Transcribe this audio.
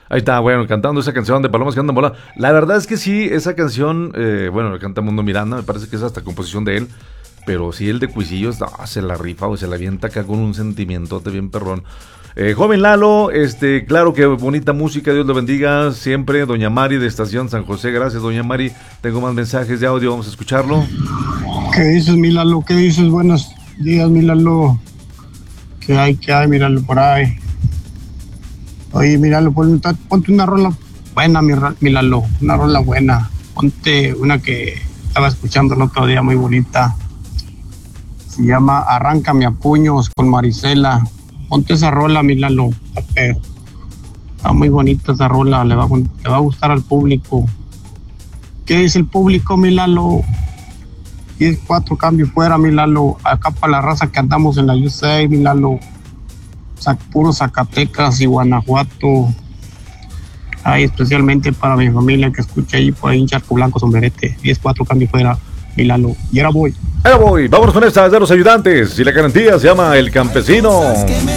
Ahí está, bueno, cantando esa canción de Palomas que andan volando. La verdad es que sí, esa canción, bueno, la canta Mundo Miranda, me parece que es hasta composición de él. Pero sí, el de Cuisillos, no, se la rifa o se la avienta acá con un sentimientote bien perrón. Joven Lalo, claro que bonita música, Dios lo bendiga siempre. Doña Mari de Estación San José, gracias, Doña Mari. Tengo más mensajes de audio, vamos a escucharlo. ¿Qué dices, mi Lalo? ¿Qué dices? Buenos días, mi Lalo. ¿Qué hay, míralo por ahí? Oye, míralo, ponte una rola buena, mi Lalo, una rola buena. Ponte una que estaba escuchando el otro día, muy bonita. Se llama Arráncame a puños con Marisela. Ponte esa rola, mi Lalo. Está muy bonita esa rola, le va a gustar al público. ¿Qué dice el público, mi Lalo? 10-4 cambio fuera, mi Lalo. Acá para la raza que andamos en la USA, mi Lalo. Puro Zacatecas y Guanajuato. Ay, especialmente para mi familia que escucha ahí por ahí en Charco Blanco, Sombrerete. 10-4 cambio fuera, mi Lalo. Y ahora voy. Ahora voy, vámonos con esta de los ayudantes. Y la garantía se llama El Campesino.